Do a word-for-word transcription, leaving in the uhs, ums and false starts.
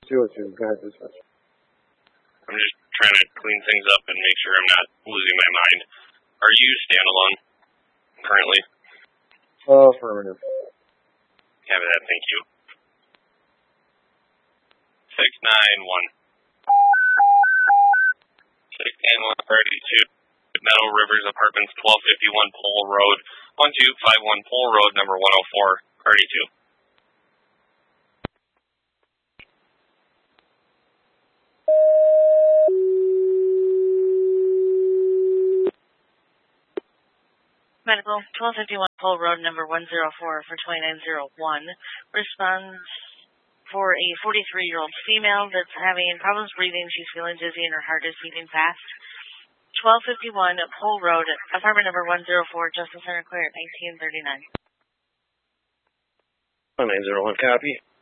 two oh two, go ahead, dispatch. I'm just trying to clean things up and make sure I'm not losing my mind. Are you standalone currently? Oh, affirmative. Have that, thank you. six nine one. six nine one thirty-two. Meadow Rivers Apartments, twelve fifty-one Pole Road, one two five one Pole Road, number one oh four, thirty-two. Medical, twelve fifty-one Pole Road, number one oh four for twenty-nine oh one. Responds for a forty-three-year-old female that's having problems breathing. She's feeling dizzy and her heart is beating fast. twelve fifty-one Pole Road, apartment number one oh four, Justice Center, clear at nineteen thirty-nine. nine oh one, copy.